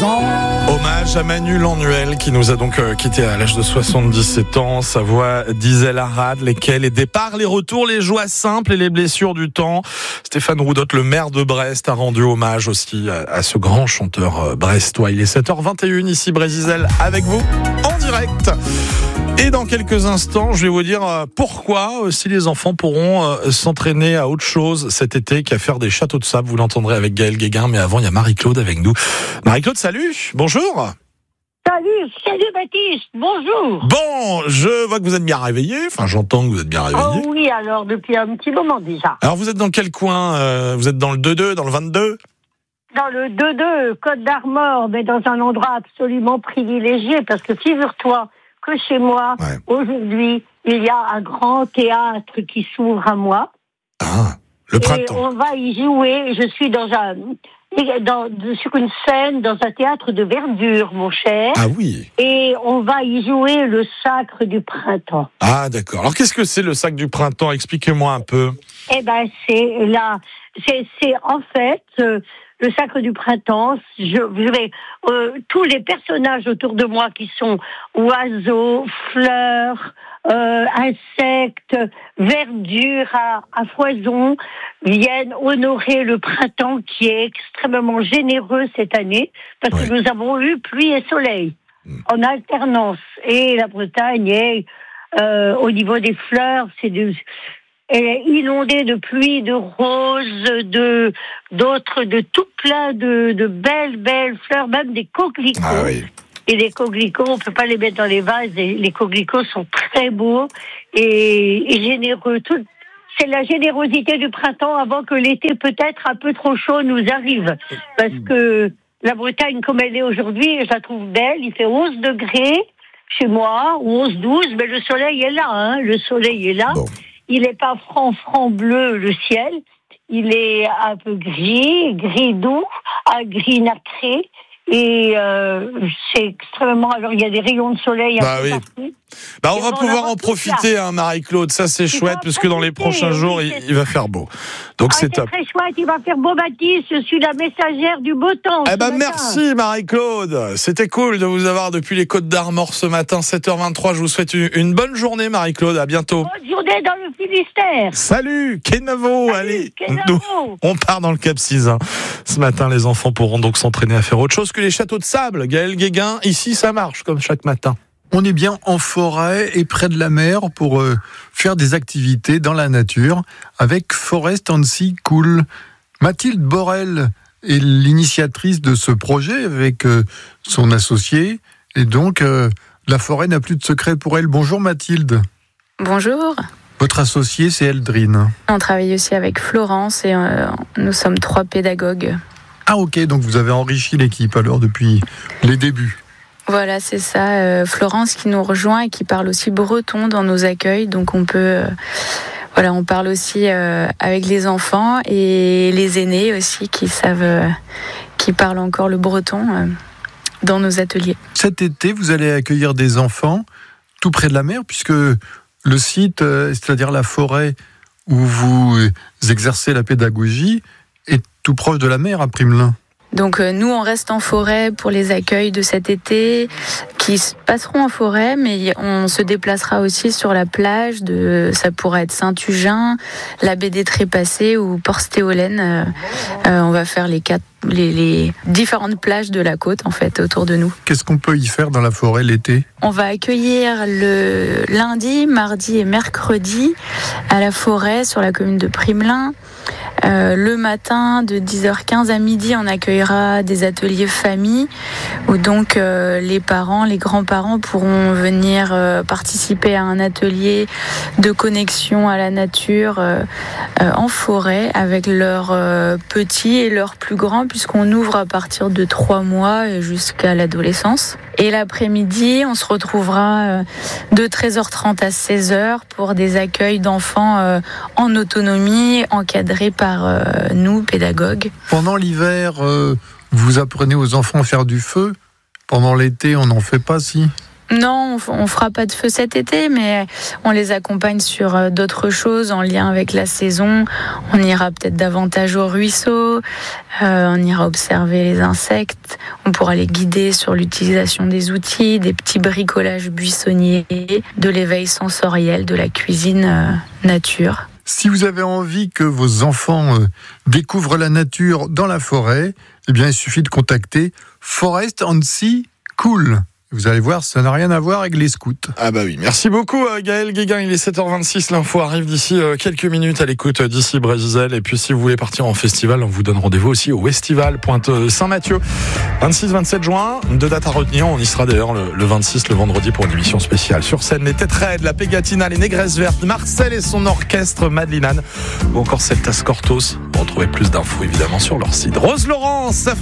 Hommage à Manu Lannuel qui nous a donc quitté à l'âge de 77 ans. Sa voix disait la rade, les départs, les retours, les joies simples et les blessures du temps. Stéphane Roudotte, le maire de Brest, a rendu hommage aussi à ce grand chanteur brestois. Il est 7h21 ici, Brésil, avec vous en direct. Et dans quelques instants, je vais vous dire pourquoi si les enfants pourront s'entraîner à autre chose cet été qu'à faire des châteaux de sable. Vous l'entendrez avec Gaël Guéguin, mais avant, il y a Marie-Claude avec nous. Marie-Claude, salut, bonjour. Salut Baptiste, bonjour. Bon, je vois que vous êtes bien réveillé, enfin j'entends que vous êtes bien réveillé. Oh oui, alors depuis un petit moment déjà. Alors vous êtes dans quel coin Vous êtes dans le 2-2, dans le 22 ? Dans le 2-2, Côte d'Armor, mais dans un endroit absolument privilégié, parce que figure-toi que chez moi, aujourd'hui, il y a un grand théâtre qui s'ouvre à moi. Ah, le printemps. Et on va y jouer, je suis sur une scène dans un théâtre de verdure, mon cher. Ah oui. Et on va y jouer le Sacre du printemps. Ah d'accord. Alors qu'est-ce que c'est le Sacre du printemps ? Expliquez-moi un peu. Eh ben c'est en fait le Sacre du printemps. Tous les personnages autour de moi qui sont oiseaux, fleurs, insectes, verdure à foison, viennent honorer le printemps qui est extrêmement généreux cette année, parce que nous avons eu pluie et soleil en alternance. Et la Bretagne est, au niveau des fleurs, elle est inondée de pluie, de roses, de tout plein de belles fleurs, même des coquelicots. Ah oui. Et les coquelicots, on peut pas les mettre dans les vases. Et les coquelicots sont très beaux et généreux. C'est la générosité du printemps avant que l'été peut-être un peu trop chaud nous arrive. Parce que la Bretagne, comme elle est aujourd'hui, je la trouve belle. Il fait 11 degrés chez moi, 11-12, mais le soleil est là. Le soleil est là. Bon. Il n'est pas franc bleu, le ciel. Il est un peu gris doux, un gris nacré. Et c'est extrêmement... Alors, il y a des rayons de soleil un peu partout. On va pouvoir en profiter, Marie-Claude. Ça, c'est chouette, parce que dans les prochains jours, il va faire beau. Donc, c'est top. C'est très chouette, il va faire beau, Baptiste. Je suis la messagère du beau temps. Merci, Marie-Claude. C'était cool de vous avoir depuis les Côtes d'Armor ce matin, 7h23. Je vous souhaite une bonne journée, Marie-Claude. À bientôt. Bonne journée dans le Finistère. Salut, Kenavo. Allez, on part dans le Cap Sizun. Ce matin, les enfants pourront donc s'entraîner à faire autre chose que les châteaux de sable. Gaël Guéguin, ici, ça marche, comme chaque matin. On est bien en forêt et près de la mer pour faire des activités dans la nature avec Forest and Sea Cool. Mathilde Borel est l'initiatrice de ce projet avec son associé. Et donc, la forêt n'a plus de secret pour elle. Bonjour Mathilde. Bonjour. Votre associé, c'est Eldrine. On travaille aussi avec Florence et nous sommes 3 pédagogues. Ah ok, donc vous avez enrichi l'équipe alors depuis les débuts. Voilà, c'est ça. Florence qui nous rejoint et qui parle aussi breton dans nos accueils. Donc on peut... on parle aussi avec les enfants et les aînés aussi qui parlent encore le breton dans nos ateliers. Cet été, vous allez accueillir des enfants tout près de la mer puisque le site, c'est-à-dire la forêt où vous exercez la pédagogie, est tout proche de la mer à Primelin. Donc nous, on reste en forêt pour les accueils de cet été, qui se passeront en forêt, mais on se déplacera aussi sur la plage, ça pourrait être Saint-Ugin, la baie des Trépassés ou Port-Stéolène. On va faire les différentes plages de la côte, en fait, autour de nous. Qu'est-ce qu'on peut y faire dans la forêt l'été ? On va accueillir le lundi, mardi et mercredi à la forêt sur la commune de Primelin. Le matin de 10h15 à midi, on accueillera des ateliers famille où donc les parents, les grands-parents pourront venir participer à un atelier de connexion à la nature en forêt avec leurs petits et leurs plus grands puisqu'on ouvre à partir de 3 mois jusqu'à l'adolescence. Et l'après-midi, on se retrouvera de 13h30 à 16h pour des accueils d'enfants en autonomie, encadrés par nous, pédagogues. Pendant l'hiver, vous apprenez aux enfants à faire du feu. Pendant l'été, on n'en fait pas, si ? Non, on fera pas de feu cet été, mais on les accompagne sur d'autres choses en lien avec la saison. On ira peut-être davantage au ruisseau, oiseaux, on ira observer les insectes, on pourra les guider sur l'utilisation des outils, des petits bricolages buissonniers, de l'éveil sensoriel, de la cuisine nature. Si vous avez envie que vos enfants découvrent la nature dans la forêt, eh bien, il suffit de contacter Forest and Sea Cool. Vous allez voir, ça n'a rien à voir avec les scouts. Ah bah oui, merci beaucoup Gaël Guéguin, il est 7h26, l'info arrive d'ici quelques minutes à l'écoute d'ici Brésil. Et puis si vous voulez partir en festival, on vous donne rendez-vous aussi au Estival Pointe Saint-Mathieu. 26-27 juin, 2 dates à retenir, on y sera d'ailleurs le 26, le vendredi, pour une émission spéciale. Sur scène, les Têtes Raides, la Pégatina, les Négresses Vertes, Marcel et son orchestre, Madeleine ou encore Celtas Cortos. Vous retrouvez plus d'infos évidemment sur leur site. Rose Laurence, ça